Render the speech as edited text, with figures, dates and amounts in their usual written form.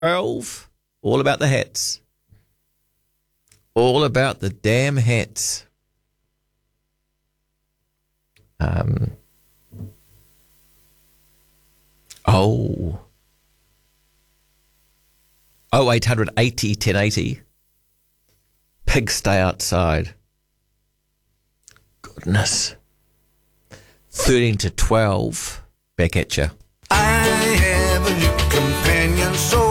12. All about the hats. All about the damn hats. Oh. 0880 1080. Pigs stay outside. Goodness. 13 to 12. Back at you. I have a new companion, so